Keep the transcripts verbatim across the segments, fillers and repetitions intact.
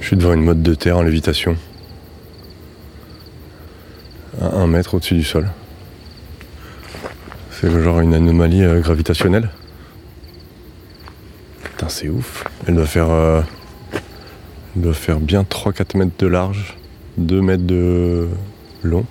Je suis devant une motte de terre en lévitation. À un mètre au-dessus du sol. C'est genre une anomalie euh, gravitationnelle. Putain, c'est ouf. Elle doit faire, euh, elle doit faire bien trois à quatre mètres de large, deux mètres de long.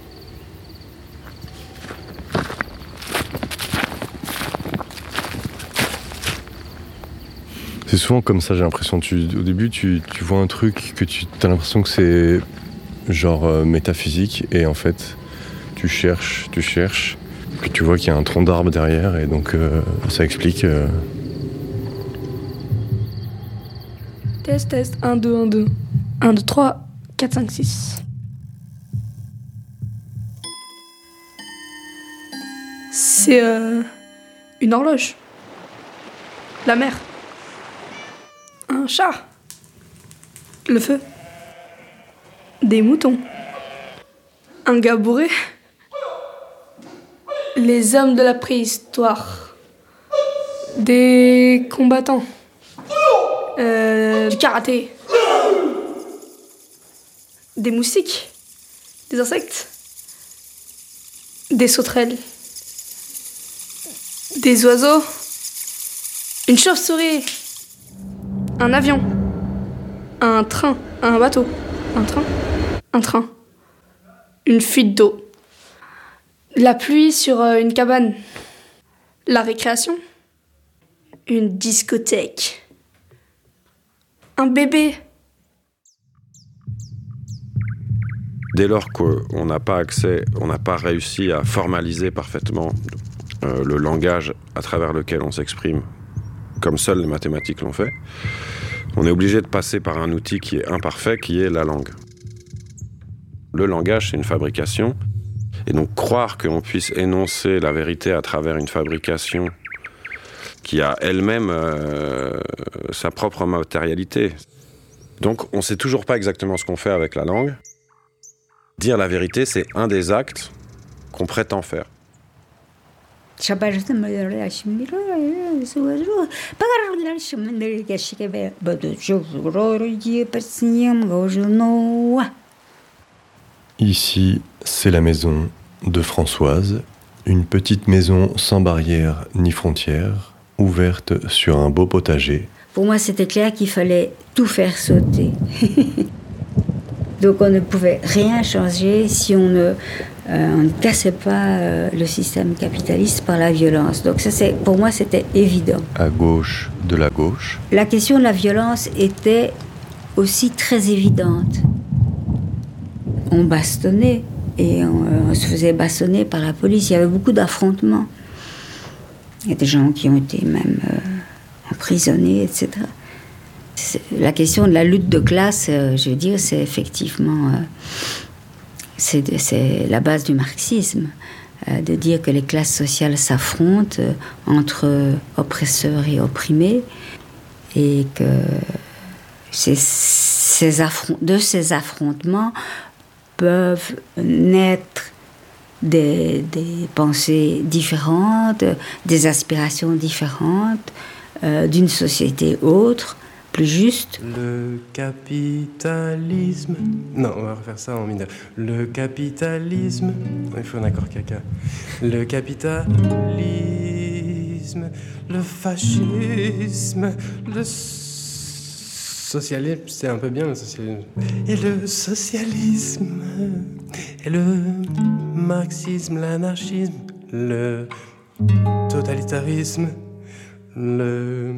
C'est souvent comme ça, j'ai l'impression. Tu, au début, tu, tu vois un truc que tu as l'impression que c'est genre euh, métaphysique, et en fait, tu cherches, tu cherches, puis tu vois qu'il y a un tronc d'arbre derrière, et donc euh, ça explique. Euh... Test, test, un, deux, un, deux. un, deux, trois, quatre, cinq, six. C'est euh, une horloge. La mer. Un chat. Le feu. Des moutons. Un gars bourré. Les hommes de la préhistoire. Des combattants. Euh, du karaté. Des moustiques. Des insectes. Des sauterelles. Des oiseaux. Une chauve-souris. Un avion. Un train. Un bateau. Un train. Un train. Une fuite d'eau. La pluie sur euh, une cabane. La récréation. Une discothèque. Un bébé. Dès lors qu'on n'a pas accès, on n'a pas réussi à formaliser parfaitement euh, le langage à travers lequel on s'exprime, comme seules les mathématiques l'ont fait, on est obligé de passer par un outil qui est imparfait, qui est la langue. Le langage, c'est une fabrication, et donc croire qu'on puisse énoncer la vérité à travers une fabrication qui a elle-même euh, sa propre matérialité. Donc on ne sait toujours pas exactement ce qu'on fait avec la langue. Dire la vérité, c'est un des actes qu'on prétend faire. Ici, c'est la maison de Françoise, une petite maison sans barrière ni frontières, ouverte sur un beau potager. Pour moi, c'était clair qu'il fallait tout faire sauter. Donc on ne pouvait rien changer si on ne, euh, on ne cassait pas euh, le système capitaliste par la violence. Donc ça, c'est, pour moi, c'était évident. À gauche de la gauche. La question de la violence était aussi très évidente. On bastonnait et on, euh, on se faisait bastonner par la police. Il y avait beaucoup d'affrontements. Il y a des gens qui ont été même euh, emprisonnés, et cetera. C'est, la question de la lutte de classe, euh, je veux dire, c'est effectivement euh, c'est, c'est la base du marxisme, euh, de dire que les classes sociales s'affrontent euh, entre oppresseurs et opprimés, et que ces, ces affron- de ces affrontements peuvent naître des, des pensées différentes, des aspirations différentes, euh, d'une société autre, plus juste. Le capitalisme... Non, on va refaire ça en mineur. Le capitalisme... Il faut un accord caca. Le capitalisme, le fascisme, le socialisme... C'est un peu bien le socialisme. Et le socialisme, et le marxisme, l'anarchisme, le totalitarisme, le...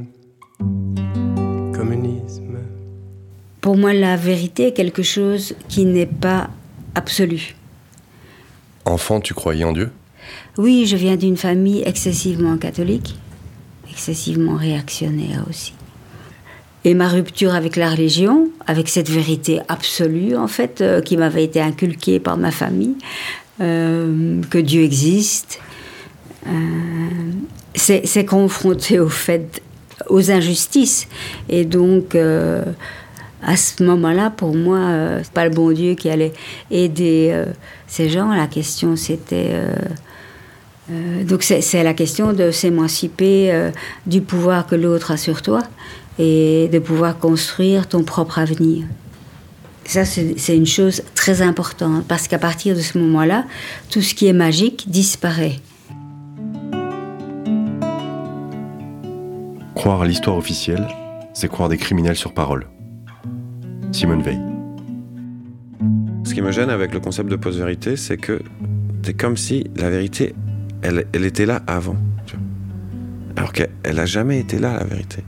communisme. Pour moi, la vérité est quelque chose qui n'est pas absolu. Enfant, tu croyais en Dieu ? Oui, je viens d'une famille excessivement catholique, excessivement réactionnaire aussi. Et ma rupture avec la religion, avec cette vérité absolue, en fait, euh, qui m'avait été inculquée par ma famille, euh, que Dieu existe, euh, c'est, c'est confronté au fait aux injustices. Et donc, euh, à ce moment-là, pour moi, euh, c'est pas le bon Dieu qui allait aider euh, ces gens. La question, c'était... Euh, euh, donc, c'est, c'est la question de s'émanciper euh, du pouvoir que l'autre a sur toi et de pouvoir construire ton propre avenir. Ça, c'est, c'est une chose très importante, parce qu'à partir de ce moment-là, tout ce qui est magique disparaît. Croire à l'histoire officielle, c'est croire des criminels sur parole. Simone Veil. Ce qui me gêne avec le concept de post-vérité, c'est que c'est comme si la vérité, elle, elle était là avant. Tu vois. Alors qu'elle n'a jamais été là, la vérité.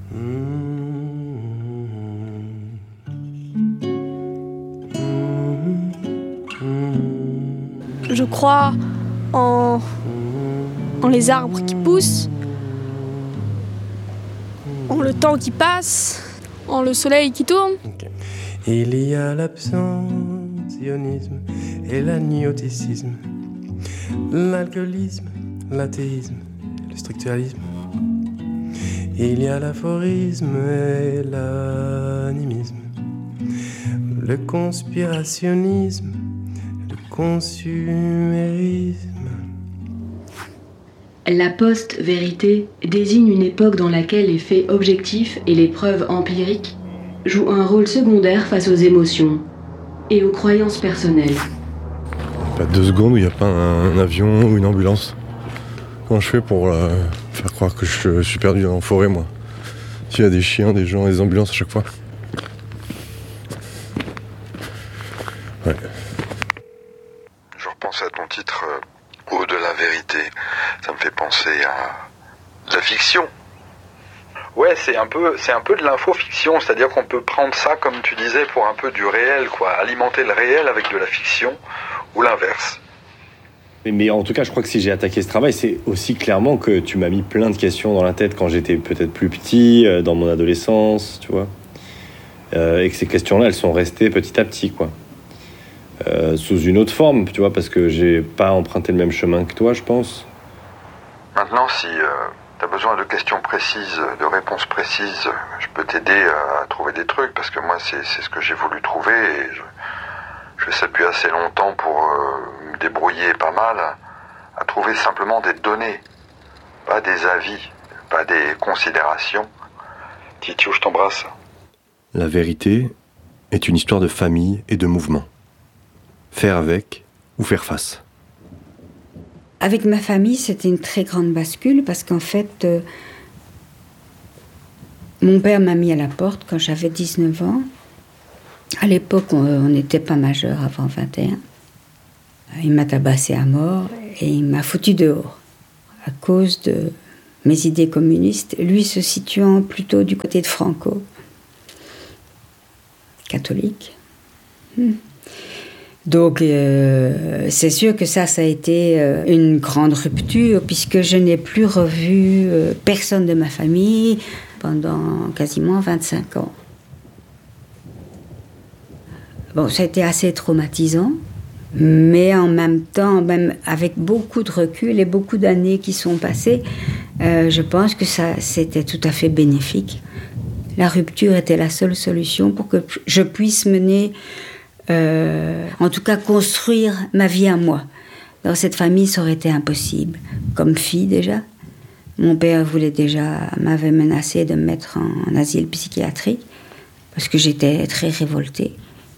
Je crois en, en les arbres qui poussent, en le temps qui passe, en le soleil qui tourne. Okay. Il y a l'abstentionnisme et l'agnoticisme, l'alcoolisme, l'athéisme, le structuralisme. Il y a l'aphorisme et l'animisme, le conspirationnisme, le consumérisme. La post-vérité désigne une époque dans laquelle les faits objectifs et les preuves empiriques jouent un rôle secondaire face aux émotions et aux croyances personnelles. Pas deux secondes où il n'y a pas un, un avion ou une ambulance. Comment je fais pour euh, faire croire que je suis perdu dans la forêt, moi? S'il y a des chiens, des gens et des ambulances à chaque fois. Ouais. Je repense à ton titre euh, Au de la vérité. Ça me fait penser à la fiction. Ouais, c'est un peu, c'est un peu de l'info-fiction, c'est-à-dire qu'on peut prendre ça, comme tu disais, pour un peu du réel, quoi, alimenter le réel avec de la fiction, ou l'inverse. Mais, mais en tout cas, je crois que si j'ai attaqué ce travail, c'est aussi clairement que tu m'as mis plein de questions dans la tête quand j'étais peut-être plus petit, euh, dans mon adolescence, tu vois, euh, et que ces questions-là, elles sont restées petit à petit, quoi, euh, sous une autre forme, tu vois, parce que j'ai pas emprunté le même chemin que toi, je pense. Maintenant, si euh, tu as besoin de questions précises, de réponses précises, je peux t'aider à trouver des trucs, parce que moi, c'est, c'est ce que j'ai voulu trouver, et je, je fais ça depuis assez longtemps pour euh, me débrouiller pas mal, à trouver simplement des données, pas des avis, pas des considérations. Titiou, je t'embrasse. La vérité est une histoire de famille et de mouvement. Faire avec ou faire face. Avec ma famille, c'était une très grande bascule parce qu'en fait, euh, mon père m'a mis à la porte quand j'avais dix-neuf ans. À l'époque, on n'était pas majeur avant vingt et un. Il m'a tabassé à mort et il m'a foutu dehors à cause de mes idées communistes, lui se situant plutôt du côté de Franco, catholique. Hmm. Donc, euh, c'est sûr que ça, ça a été euh, une grande rupture, puisque je n'ai plus revu euh, personne de ma famille pendant quasiment vingt-cinq ans. Bon, ça a été assez traumatisant, mais en même temps, même avec beaucoup de recul et beaucoup d'années qui sont passées, euh, je pense que ça, c'était tout à fait bénéfique. La rupture était la seule solution pour que je puisse mener... Euh, en tout cas, construire ma vie à moi. Dans cette famille, ça aurait été impossible. Comme fille, déjà. Mon père voulait déjà, m'avait menacé de me mettre en, en asile psychiatrique parce que j'étais très révoltée.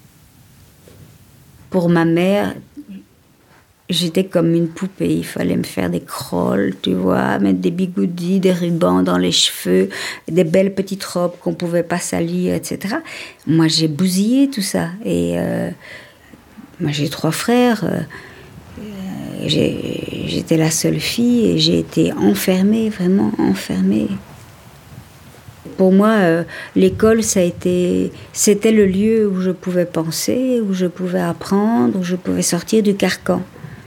Pour ma mère, j'étais comme une poupée. Il fallait me faire des crolles, tu vois, mettre des bigoudis, des rubans dans les cheveux, des belles petites robes qu'on ne pouvait pas salir, et cetera. Moi, j'ai bousillé tout ça. Et euh, moi, j'ai trois frères. Euh, j'ai, j'étais la seule fille et j'ai été enfermée, vraiment enfermée. Pour moi, euh, l'école, ça a été, c'était le lieu où je pouvais penser, où je pouvais apprendre, où je pouvais sortir du carcan.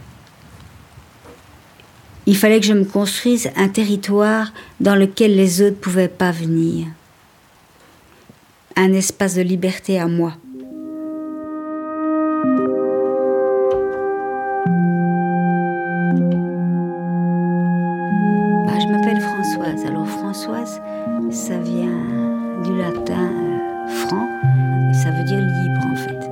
Il fallait que je me construise un territoire dans lequel les autres ne pouvaient pas venir. Un espace de liberté à moi. Bah, je m'appelle Françoise. Alors Françoise, ça vient du latin euh, franc, et ça veut dire libre en fait.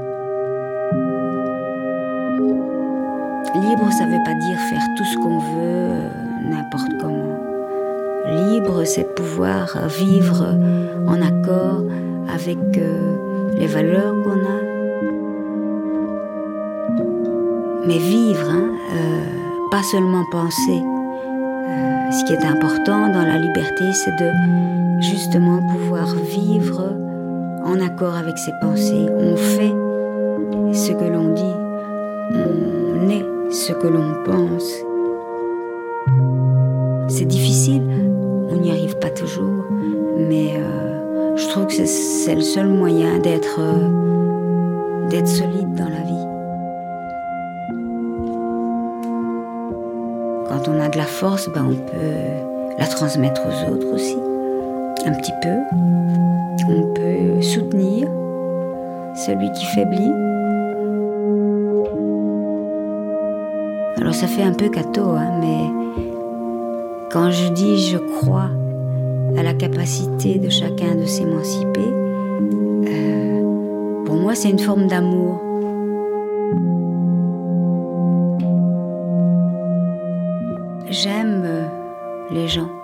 Libre, ça ne veut pas dire faire tout ce qu'on veut, euh, n'importe comment. Libre, c'est pouvoir vivre en accord avec euh, les valeurs qu'on a. Mais vivre, hein, euh, pas seulement penser. Euh, ce qui est important dans la liberté, c'est de justement pouvoir vivre en accord avec ses pensées. On fait ce que l'on dit, on est ce que l'on pense. C'est difficile, on n'y arrive pas toujours, mais euh, je trouve que c'est, c'est le seul moyen d'être, euh, d'être solide dans la vie. Quand on a de la force, ben on peut la transmettre aux autres aussi, un petit peu. On peut soutenir celui qui faiblit. Alors ça fait un peu catho, hein, mais quand je dis je crois à la capacité de chacun de s'émanciper, euh, pour moi c'est une forme d'amour. J'aime les gens.